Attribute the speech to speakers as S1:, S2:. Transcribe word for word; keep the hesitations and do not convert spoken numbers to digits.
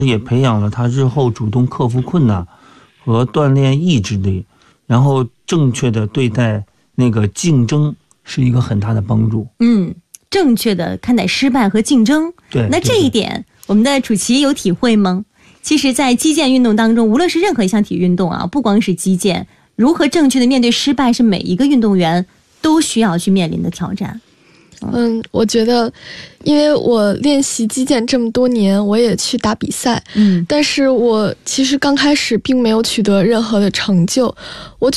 S1: 也培养了他日后主动克服困难和锻炼意志力，然后正确的对待那个竞争是一个很大的帮助。
S2: 嗯，正确的看待失败和竞争。
S1: 对，
S2: 那这一点我们的楚奇有体会吗？其实在击剑运动当中，无论是任何一项体育运动啊，不光是击剑，如何正确的面对失败是每一个运动员都需要去面临的挑战。
S3: 嗯，我觉得，因为我练习击剑这么多年，我也去打比赛，
S2: 嗯，
S3: 但是我其实刚开始并没有取得任何的成就，我